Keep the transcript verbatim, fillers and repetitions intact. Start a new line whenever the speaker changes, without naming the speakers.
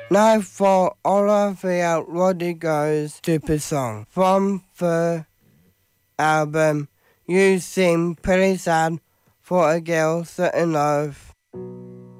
Now for Olivia Rodrigo's Super Song from the album You Seem Pretty Sad for a Girl Certain Love.